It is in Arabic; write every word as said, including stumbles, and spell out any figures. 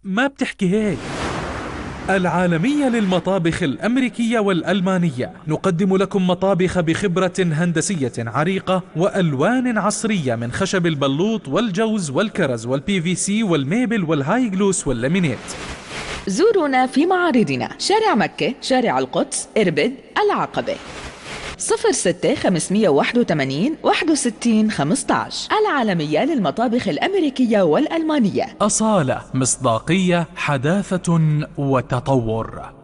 ما بتحكي هيك. العالمية للمطابخ الأمريكية والألمانية، نقدم لكم مطابخ بخبرة هندسية عريقة وألوان عصرية من خشب البلوط والجوز والكرز والبي في سي والميبل والهاي جلوس واللامينيت. زورونا في معارضنا: شارع مكة، شارع القدس، إربد، العقبة. صفر ستة خمسمية واحد وثمانين واحد وستين خمسة عشر. العالمية للمطابخ الأمريكية والألمانية. أصالة، مصداقية، حداثة وتطور.